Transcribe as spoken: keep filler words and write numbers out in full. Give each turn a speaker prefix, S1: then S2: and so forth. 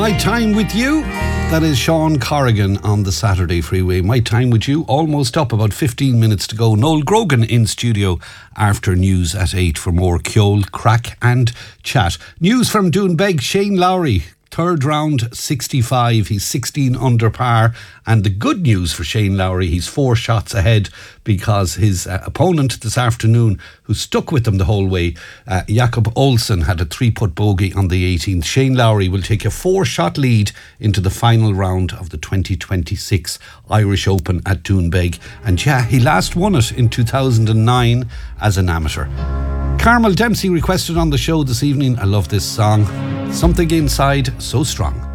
S1: My Time With You. That is Sean Corrigan on the Saturday Freeway. My Time With You, almost up, about fifteen minutes to go. Noel Grogan in studio after news at eight for more Kjol, crack and chat. News from Doonbeg, Shane Lowry. Third round, sixty-five. He's sixteen under par. And the good news for Shane Lowry, he's four shots ahead because his uh, opponent this afternoon, who stuck with him the whole way, uh, Jakob Olsen, had a three-putt bogey on the eighteenth. Shane Lowry will take a four-shot lead into the final round of the twenty twenty-six Irish Open at Doonbeg. And yeah, he last won it in two thousand nine as an amateur. Carmel Dempsey requested on the show this evening, I love this song, Something Inside So Strong.